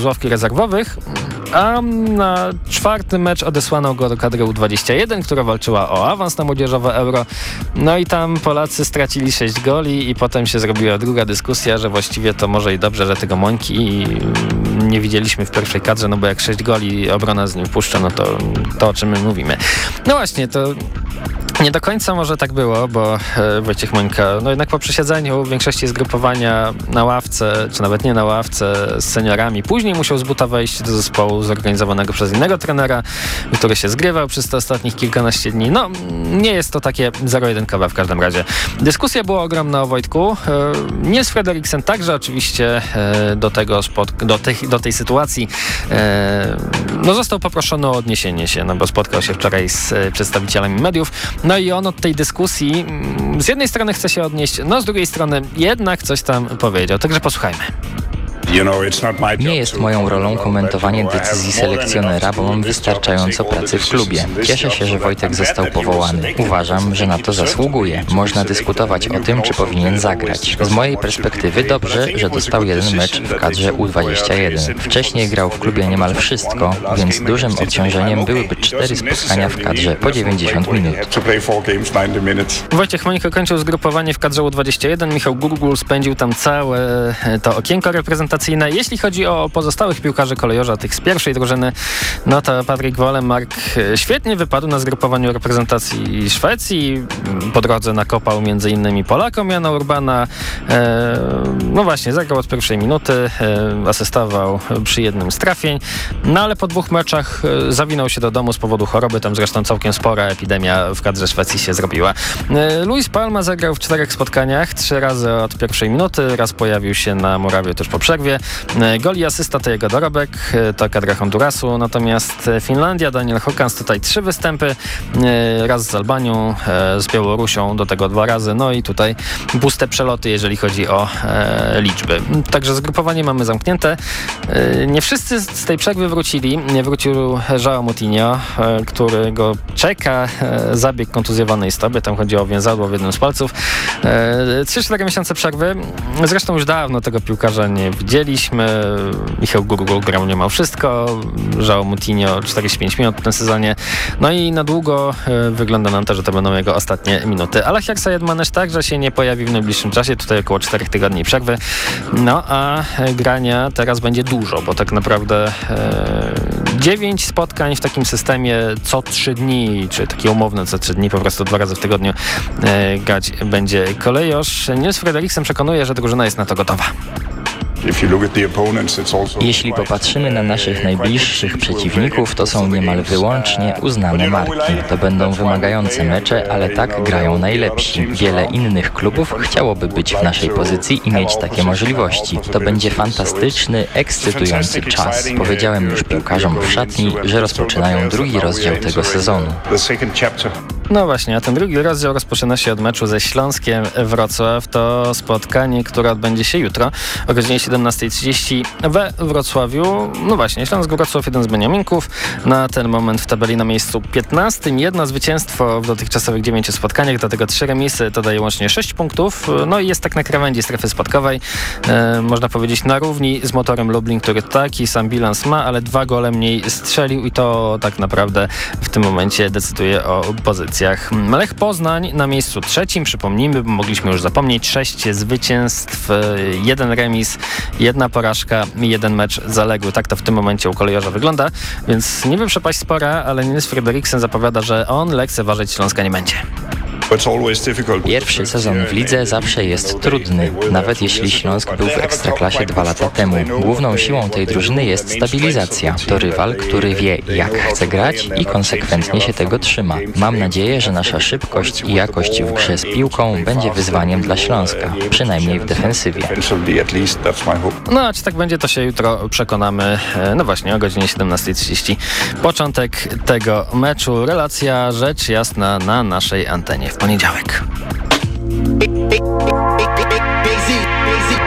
z rezerwowych, a na czwarty mecz odesłano go do kadry U21, która walczyła o awans na młodzieżowe Euro. No i tam Polacy stracili 6 goli i potem się zrobiła druga dyskusja, że właściwie to może i dobrze, że tego Mońki nie widzieliśmy w pierwszej kadrze, no bo jak 6 goli obrona z nim wpuszcza, no to o czym my mówimy. No właśnie, to nie do końca może tak było, bo Wojciech Mońka, no jednak po przesiedzeniu w większości zgrupowania na ławce, czy nawet nie na ławce z seniorami, później musiał z buta wejść do zespołu zorganizowanego przez innego trenera, który się zgrywał przez te ostatnich kilkanaście dni. No, nie jest to takie zero-jedynkowe w każdym razie. Dyskusja była ogromna o Wojtku. Niels Frederiksen także oczywiście do tej sytuacji no został poproszony o odniesienie się, no bo spotkał się wczoraj z przedstawicielami mediów. No i on od tej dyskusji z jednej strony chce się odnieść, no z drugiej strony jednak coś tam powiedział. Także posłuchajmy. Nie jest moją rolą komentowanie decyzji selekcjonera, bo mam wystarczająco pracy w klubie. Cieszę się, że Wojtek został powołany. Uważam, że na to zasługuje. Można dyskutować o tym, czy powinien zagrać. Z mojej perspektywy dobrze, że dostał jeden mecz w kadrze U21. Wcześniej grał w klubie niemal wszystko, więc dużym obciążeniem byłyby 4 spotkania w kadrze po 90 minut. Wojciech Mońko kończył zgrupowanie w kadrze U21. Michał Gurgul spędził tam całe to okienko reprezentacyjne. Jeśli chodzi o pozostałych piłkarzy kolejorza, tych z pierwszej drużyny, no to Patryk Wolemark świetnie wypadł na zgrupowaniu reprezentacji Szwecji. Po drodze nakopał m.in. Polakom Jana Urbana. No właśnie, zagrał od pierwszej minuty, asystował przy jednym z trafień. No ale po 2 meczach zawinął się do domu z powodu choroby. Tam zresztą całkiem spora epidemia w kadrze Szwecji się zrobiła. Luis Palma zagrał w 4 spotkaniach, 3 razy od pierwszej minuty. Raz pojawił się na murawie tuż po przerwie. Gol i asysta to jego dorobek, to kadra Hondurasu, natomiast Finlandia, Daniel Hokans tutaj 3 występy, raz z Albanią, z Białorusią, do tego 2 razy, no i tutaj puste przeloty, jeżeli chodzi o liczby. Także zgrupowanie mamy zamknięte. Nie wszyscy z tej przerwy wrócili. Nie wrócił João Moutinho, którego czeka zabieg kontuzjowanej stopy, tam chodzi o więzadło w jednym z palców. 3-4 miesiące przerwy. Zresztą już dawno tego piłkarza nie widzieliśmy. Michał Gurgul grał niemal wszystko. João Moutinho 45 minut w tym sezonie. No i na długo wygląda nam to, że to będą jego ostatnie minuty. Ale Aleksa Jedmanesz także się nie pojawi w najbliższym czasie. Tutaj około 4 tygodni przerwy. No a grania teraz będzie dużo, bo tak naprawdę 9 spotkań w takim systemie co 3 dni, czy takie umowne co 3 dni, po prostu 2 razy w tygodniu grać będzie kolejorz. Niels Frederiksen przekonuje, że drużyna jest na to gotowa. Jeśli popatrzymy na naszych najbliższych przeciwników, to są niemal wyłącznie uznane marki. To będą wymagające mecze, ale tak grają najlepsi. Wiele innych klubów chciałoby być w naszej pozycji i mieć takie możliwości. To będzie fantastyczny, ekscytujący czas. Powiedziałem już piłkarzom w szatni, że rozpoczynają drugi rozdział tego sezonu. No właśnie, a ten drugi rozdział rozpoczyna się od meczu ze Śląskiem Wrocław. To spotkanie, które odbędzie się jutro o godzinie 17:30 we Wrocławiu. No właśnie, Śląsk Wrocław, jeden z beniaminków. Na ten moment w tabeli na miejscu 15. Jedno zwycięstwo w dotychczasowych 9 spotkaniach, do tego 3 remisy, to daje łącznie 6 punktów. No i jest tak na krawędzi strefy spadkowej. Można powiedzieć na równi z Motorem Lublin, który taki sam bilans ma, ale 2 gole mniej strzelił i to tak naprawdę w tym momencie decyduje o pozycji. Lech Poznań na miejscu 3. Przypomnijmy, bo mogliśmy już zapomnieć, 6 zwycięstw, 1 remis, 1 porażka i 1 mecz zaległy. Tak to w tym momencie u kolejorza wygląda, więc niby przepaść spora, ale Niels Frederiksen zapowiada, że on lekceważyć Śląska nie będzie. Pierwszy sezon w lidze zawsze jest trudny, nawet jeśli Śląsk był w Ekstraklasie 2 lata temu. Główną siłą tej drużyny jest stabilizacja. To rywal, który wie, jak chce grać i konsekwentnie się tego trzyma. Mam nadzieję, że nasza szybkość i jakość w grze z piłką będzie wyzwaniem dla Śląska, przynajmniej w defensywie. No a czy tak będzie, to się jutro przekonamy, no właśnie o godzinie 17:30. Początek tego meczu, relacja rzecz jasna na naszej antenie w poniedziałek.